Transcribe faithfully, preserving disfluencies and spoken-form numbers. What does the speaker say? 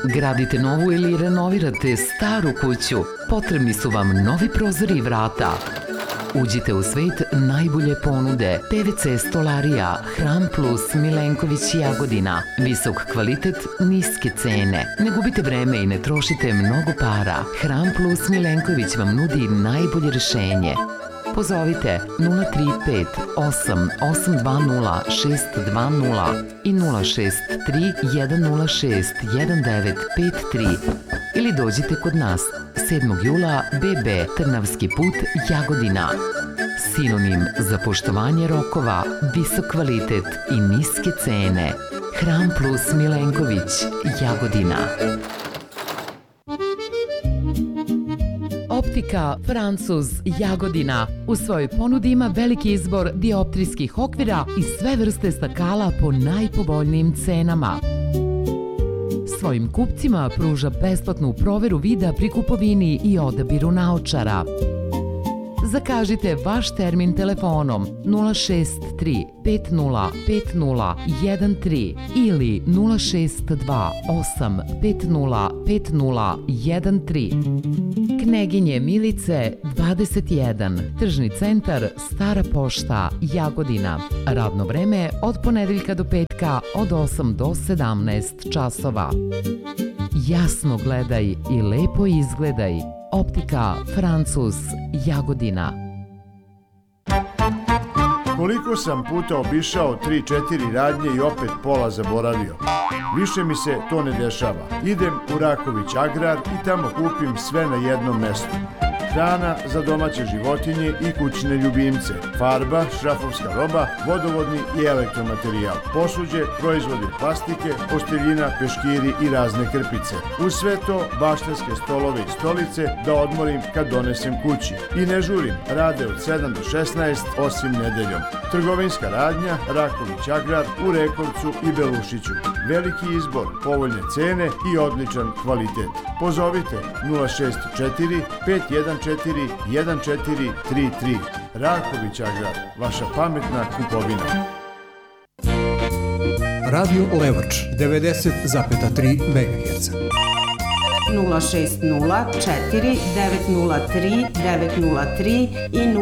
Gradite novu ili renovirate staru kuću? Potrebni su vam novi prozori i vrata. Uđite u svet najbolje ponude. P V C stolarija, Hram Plus, Milenković, Jagodina. Visok kvalitet, niske cene. Ne gubite vreme i ne trošite mnogo para. Hram Plus Milenković vam nudi najbolje rešenje. Pozovite nula tri pet osam osam dva nula šest dva nula i nula šest tri jedan nula šest jedan devet pet tri ili dođite kod nas sedmog jula B B Trnavski put, Jagodina. Sinonim za poštovanje rokova, visok kvalitet i niske cene. Hram Plus Milenković, Jagodina. Optika Francuz, Jagodina. U svojoj ponudi ima veliki izbor dioptrijskih okvira i sve vrste stakala po najpovoljnijim cenama. Svojim kupcima pruža besplatnu proveru vida pri kupovini i odabiru naočara. Zakažite vaš termin telefonom nula šest tri pet nula pet nula jedan tri ili nula šest dva osam pet nula pet nula jedan tri. Kneginje Milice dvadeset jedan, Tržni centar, Stara pošta, Jagodina. Radno vreme od ponedeljka do petka od osam do sedamnaest časova. Jasno gledaj i lepo izgledaj. Optika Francuz, Jagodina. Koliko sam puta obišao tri četiri radnje i opet pola zaboravio. Više mi se to ne dešava. Idem u Raković Agrar i tamo kupim sve na jednom mestu. Hrana za domaće životinje i kućne ljubimce, farba, šrafovska roba, vodovodni i elektromaterijal, posuđe, proizvodi od plastike, posteljina, peškiri i razne krpice. Uz sve to baštanske stolove i stolice da odmorim kad donesem kući. I ne žurim, rade od sedam do šesnaest, osim nedeljom. Trgovinska radnja, Raković Agrar u Rekovcu i Belušiću. Veliki izbor, povoljne cene i odličan kvalitet. Pozovite nula šest četiri pet jedan četiri jedan četiri tri tri. Raković Agrar, vaša pametna kupovina. Radio Levač, devedeset zarez tri megaherca. nula šest nula četiri devet nula tri devet nula tri i